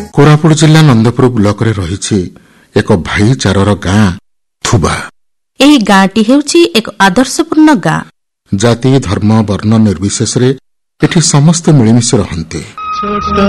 କୋରାପୁଟ ଜିଲ୍ଲା ନନ୍ଦପୁର ବ୍ଲକରେ ରହିଛି ଏକ ଭାଇଚାରାର ଗାଁ ଥୁବା। ଏହି ଗାଁଟି ହେଉଛି ଏକ ଆଦର୍ଶପୂର୍ଣ୍ଣ ଗାଁ। ଜାତି ଧର୍ମ ବର୍ଣ୍ଣ ନିର୍ବିଶେଷରେ ଏଠି ସମସ୍ତେ ମିଳିମିଶି ରହନ୍ତି।